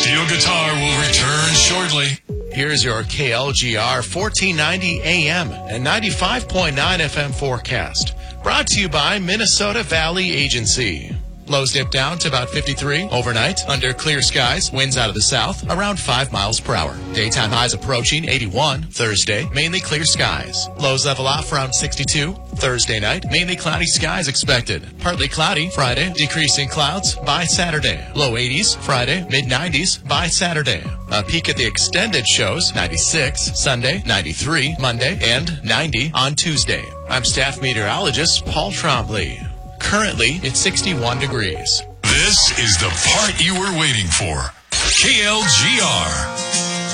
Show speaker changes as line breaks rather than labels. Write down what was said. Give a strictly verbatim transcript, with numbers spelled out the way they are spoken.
Steel Guitar will return shortly.
Here's your K L G R fourteen ninety A M and ninety-five point nine F M forecast. Brought to you by Minnesota Valley Agency. Lows dip down to about fifty-three overnight. Under clear skies, winds out of the south, around five miles per hour. Daytime highs approaching eighty-one. Thursday, mainly clear skies. Lows level off around sixty-two. Thursday night, mainly cloudy skies expected. Partly cloudy Friday, decreasing clouds by Saturday. Low eighties Friday, mid nineties by Saturday. A peek at the extended shows, ninety-six Sunday, ninety-three Monday, and ninety on Tuesday. I'm staff meteorologist Paul Trombley. Currently, it's sixty-one degrees.
This is the part you were waiting for. K L G R.